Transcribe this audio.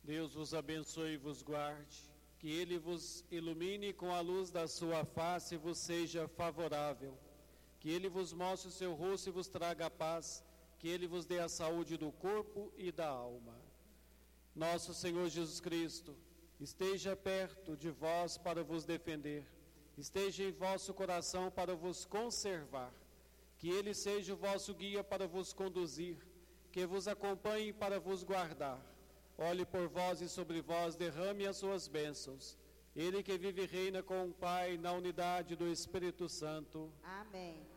Deus vos abençoe e vos guarde, que Ele vos ilumine com a luz da sua face e vos seja favorável, que Ele vos mostre o seu rosto e vos traga a paz, que Ele vos dê a saúde do corpo e da alma. Nosso Senhor Jesus Cristo, esteja perto de vós para vos defender, esteja em vosso coração para vos conservar, que Ele seja o vosso guia para vos conduzir, que vos acompanhe para vos guardar. Olhe por vós e sobre vós derrame as suas bênçãos. Ele que vive e reina com o Pai na unidade do Espírito Santo. Amém.